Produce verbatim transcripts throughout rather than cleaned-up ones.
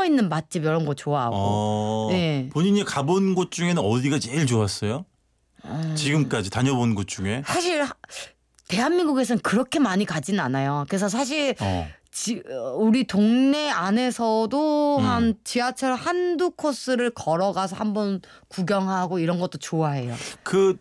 있는 맛집 이런 거 좋아하고. 어, 네. 본인이 가본 곳 중에는 어디가 제일 좋았어요? 음. 지금까지 다녀본 곳 중에? 사실 대한민국에서는 그렇게 많이 가진 않아요. 그래서 사실 어. 지, 우리 동네 안에서도 음. 한 지하철 한두 코스를 걸어가서 한번 구경하고 이런 것도 좋아해요. 그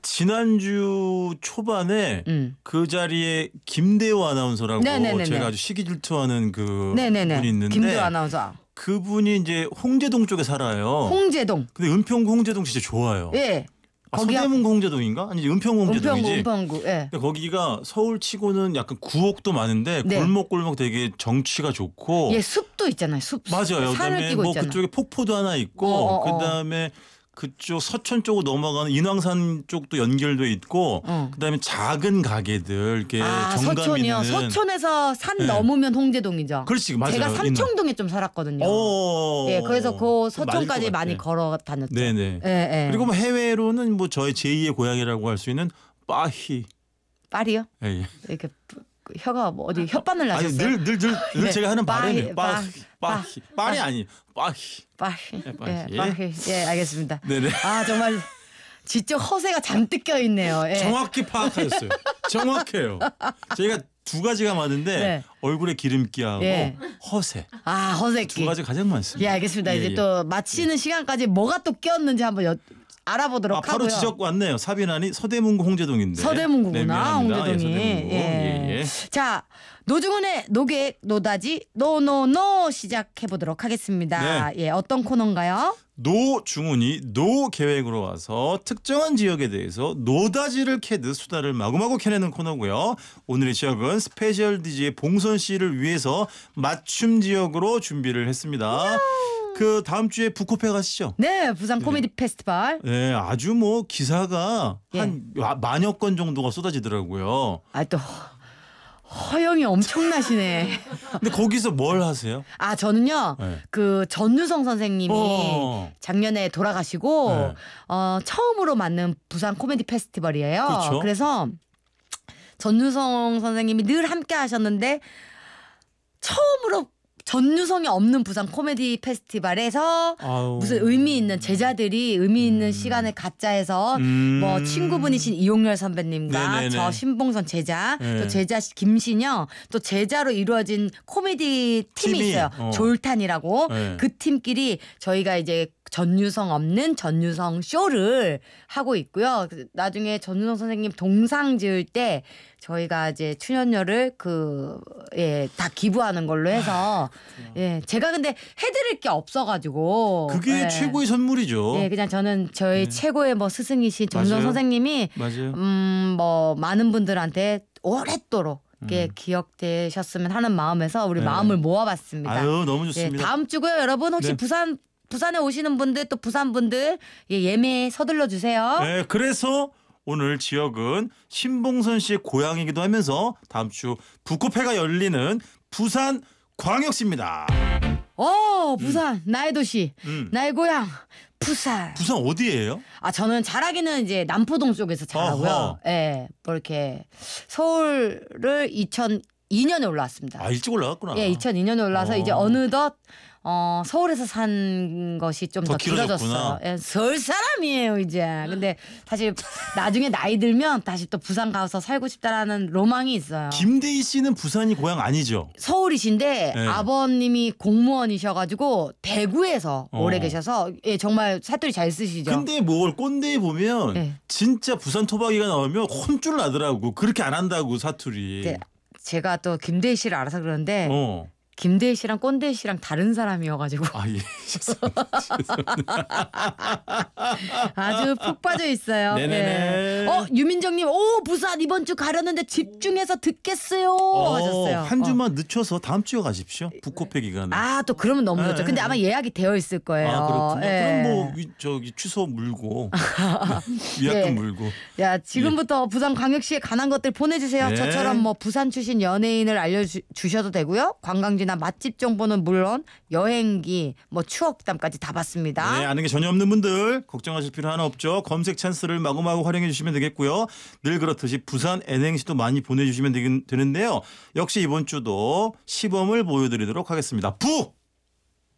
지난주 초반에 음. 그 자리에 김대호 아나운서라고 네네네네. 제가 아주 시기 질투하는 그 네네네. 분이 있는데 김대호 아나운서. 그분이 이제 홍제동 쪽에 살아요. 홍제동. 근데 은평구 홍제동 진짜 좋아요. 예. 아, 거기가 서대문구 홍제동인가? 아니 은평구 홍제동이지. 은평구, 은평구. 예. 근데 거기가 서울치고는 약간 구옥도 많은데 네. 골목골목 되게 정취가 좋고. 예, 숲도 있잖아요. 숲. 맞아요. 산을 그다음에 끼고 뭐 있잖아. 그쪽에 폭포도 하나 있고 어, 어, 어. 그다음에 그쪽 서천 쪽으로 넘어가는 인왕산 쪽도 연결돼 있고 어. 그다음에 작은 가게들 이렇게 아, 정감 서촌이요. 있는. 서촌에서 산 네. 넘으면 홍제동이죠. 그렇지 맞아요. 제가 삼청동에 좀 살았거든요. 어. 예, 그래서 그 맞을 서촌까지 것 많이 같아. 걸어 다녔죠. 네네. 예, 예. 그리고 뭐 해외로는 뭐 저의 제이의 고향이라고 할 수 있는 파히. 파리요? 예, 예. 이렇게 혀가 뭐 어디 혓바늘 아니 나셨어요? 늘 늘 늘 늘 네. 제가 하는 빠히, 발음이에요. 파히. 빠- 파히. 파리 아니. 파히. 파리. 파리. 예, 파리. 예, 알겠습니다. 네네. 아, 정말 지적 허세가 잔뜩 껴 있네요. 예. 정확히 파악하셨어요. 정확해요. 저희가 두 가지가 많은데 네. 얼굴에 기름기하고 예. 허세 아, 허세끼. 두 가지 가장 많습니다. 예, 알겠습니다. 예, 이제 예. 또 마치는 시간까지 뭐가 또 끼었는지 한번 여, 알아보도록 아, 바로 하고요. 지적 왔네요. 사비난이 서대문구 홍제동인데. 서대문구구나, 네, 미안합니다. 홍제동이. 예, 서대문구. 예. 예, 예. 자, 노중훈의 노계획 노다지 노노노 시작해 보도록 하겠습니다. 예, 어떤 코너인가요? 노중훈이 노 계획으로 와서 특정한 지역에 대해서 노다지를 캐듯 수다를 마구마구 캐내는 코너고요. 오늘의 지역은 스페셜 디제이 봉선 씨를 위해서 맞춤 지역으로 준비를 했습니다. 그 다음 주에 북코페 가시죠? 네, 부산 코미디 페스티벌. 네, 아주 뭐 기사가 예. 한 만여 건 정도가 쏟아지더라고요. 아, 또 허영이 엄청나시네. 근데 거기서 뭘 하세요? 아, 저는요. 네. 그 전유성 선생님이 어. 작년에 돌아가시고 네. 어, 처음으로 맞는 부산 코미디 페스티벌이에요. 그렇죠. 그래서 전유성 선생님이 늘 함께 하셨는데 처음으로 전유성이 없는 부산 코미디 페스티벌에서 아유. 무슨 의미 있는 제자들이 의미 있는 시간을 갖자 해서 음. 뭐 친구분이신 이용렬 선배님과 네네네. 저 신봉선 제자 네. 또 제자 김신영 또 제자로 이루어진 코미디 팀이, 팀이, 있어요. 어. 졸탄이라고 네. 그 팀끼리 저희가 이제 전유성 없는 전유성 쇼를 하고 있고요. 나중에 전유성 선생님 동상 지을 때 저희가 이제 출연료를 그 예 다 기부하는 걸로 해서 예 제가 근데 해드릴 게 없어가지고 그게 예. 최고의 선물이죠. 예 그냥 저는 저희 네. 최고의 뭐 스승이신 전유성 맞아요. 선생님이 맞아요. 음 뭐 많은 분들한테 오랫도록 이렇게 음. 기억되셨으면 하는 마음에서 우리 네. 마음을 모아봤습니다. 아유 너무 예, 좋습니다. 다음 주고요, 여러분 혹시 네. 부산 부산에 오시는 분들 또 부산 분들 예, 예매 서둘러 주세요. 네, 그래서 오늘 지역은 신봉선 씨의 고향이기도 하면서 다음 주 북코페가 열리는 부산 광역시입니다. 어, 부산 나의 도시, 음. 나의 고향 부산. 부산 어디예요? 아 저는 잘하기는 이제 남포동 쪽에서 잘하고요. 어허. 예, 뭐 이렇게 서울을 이천이 년에 올라왔습니다. 아 일찍 올라갔구나. 예, 이천이 년에 올라서 어. 이제 어느덧 어, 서울에서 산 것이 좀 더 더 길어졌어요. 길어졌구나. 예, 서울 사람이에요 이제. 근데 사실 나중에 나이 들면 다시 또 부산 가서 살고 싶다라는 로망이 있어요. 김대희 씨는 부산이 고향 아니죠? 서울이신데 네. 아버님이 공무원이셔가지고 대구에서 어. 오래 계셔서 예, 정말 사투리 잘 쓰시죠. 근데 뭘 꼰대에 보면 네. 진짜 부산 토박이가 나오면 혼쭐 나더라고. 그렇게 안 한다고 사투리. 네, 제가 또 김대희 씨를 알아서 그러는데 어. 김대희 씨랑 꼰대희 씨랑 다른 사람이어가지고 아 예. 죄송합니다. 아주 푹 빠져 있어요. 네네네. 예. 어 유민정님, 오 부산 이번 주 가려는데 집중해서 듣겠어요 어, 하셨어요. 한 어. 주만 늦춰서 다음 주에 가십시오. 북코페 기간에. 아 또 그러면 너무 좋죠. 네, 근데 네. 아마 예약이 되어 있을 거예요. 아, 그렇군요. 예. 그럼 뭐 위, 저기 취소 물고 위약금 예. 물고. 야 지금부터 부산 광역시에 관한 것들 보내주세요. 네. 저처럼 뭐 부산 출신 연예인을 알려주셔도 되고요. 관광지나 맛집 정보는 물론 여행기, 뭐 추억담까지 다 받습니다. 네, 아는 게 전혀 없는 분들 걱정하실 필요 하나 없죠. 검색 찬스를 마구마구 활용해 주시면 되겠고요. 늘 그렇듯이 부산 N행시도 많이 보내주시면 되긴, 되는데요. 역시 이번 주도 시범을 보여드리도록 하겠습니다. 부!